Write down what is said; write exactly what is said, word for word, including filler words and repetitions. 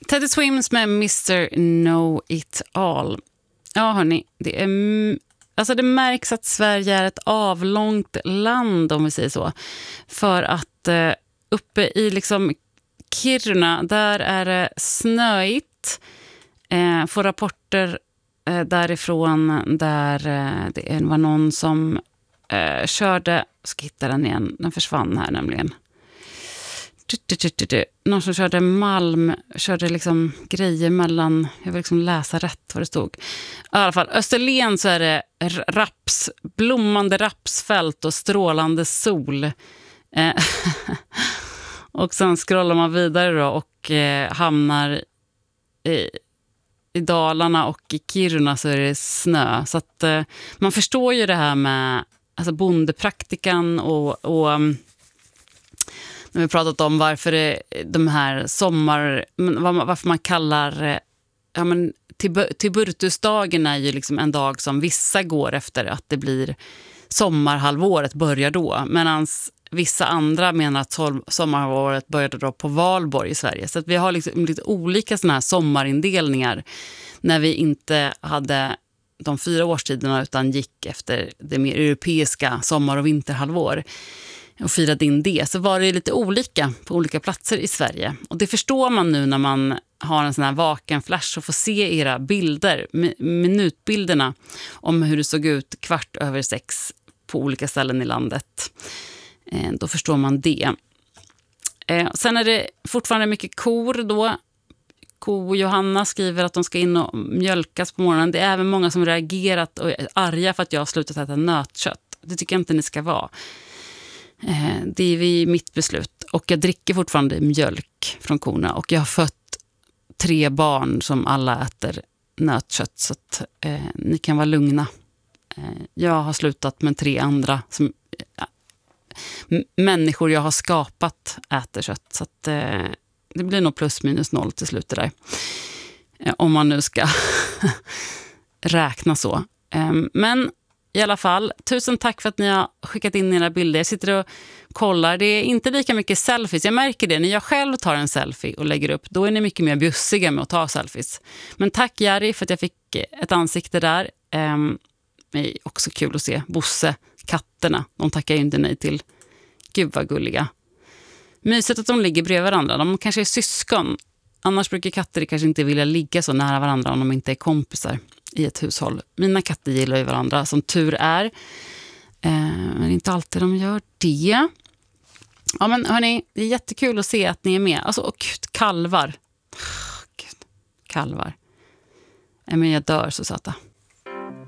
Teddy Swims med mister Know It All. Ja hörni, det är... Alltså det märks att Sverige är ett avlångt land, om vi säger så. För att eh, uppe i liksom Kiruna, där är det snöigt. Eh, får rapporter eh, därifrån där eh, det var någon som eh, körde... Ska hitta den igen, den försvann här nämligen. Någon som körde malm, körde liksom grejer mellan, jag vill liksom läsa rätt vad det stod. I alla fall, Österlen så är det raps, blommande rapsfält och strålande sol. Eh, och sen scrollar man vidare då och eh, hamnar i, i Dalarna och i Kiruna så är det snö. Så att eh, man förstår ju det här med alltså bondepraktikan och... och när vi pratat om varför det, de här sommar, varför man kallar, ja men Tiburtusdagen är ju liksom en dag som vissa går efter att det blir sommarhalvåret börjar då, medan vissa andra menar att sommarhalvåret började då på Valborg i Sverige. Så att vi har liksom lite olika såna här sommarindelningar när vi inte hade de fyra årstiderna utan gick efter det mer europeiska sommar- och vinterhalvår. Och firade in det, så var det lite olika på olika platser i Sverige. Och det förstår man nu när man har en sån här vaken flash och får se era bilder, minutbilderna om hur det såg ut kvart över sex på olika ställen i landet. Eh, då förstår man det. Eh, sen är det fortfarande mycket kor då. Ko Johanna skriver att de ska in och mjölkas på morgonen. Det är även många som reagerat och är arga för att jag har slutat äta nötkött. Det tycker jag inte ni ska vara. Det är vid mitt beslut. Och jag dricker fortfarande mjölk från korna. Och jag har fött tre barn som alla äter nötkött. Så att eh, ni kan vara lugna. Eh, jag har slutat med tre andra som ja, m- människor jag har skapat äter kött. Så att eh, det blir nog plus minus noll till slut det där. Eh, om man nu ska räkna så. Eh, men i alla fall, tusen tack för att ni har skickat in era bilder. Jag sitter och kollar. Det är inte lika mycket selfies. Jag märker det. När jag själv tar en selfie och lägger upp, då är ni mycket mer bjussiga med att ta selfies. Men tack Jari för att jag fick ett ansikte där. Ehm, det är också kul att se Bosse, katterna. De tackar ju inte nej till. Gud vad gulliga. Mysigt att de ligger bredvid varandra. De kanske är syskon. Annars brukar katter kanske inte vilja ligga så nära varandra om de inte är kompisar i ett hushåll. Mina katter gillar ju varandra, som tur är. Eh, men inte alltid de gör det. Ja men hörni, det är jättekul att se att ni är med. Alltså, och gud, kalvar. Oh, gud, kalvar. Eh, men jag dör så söta.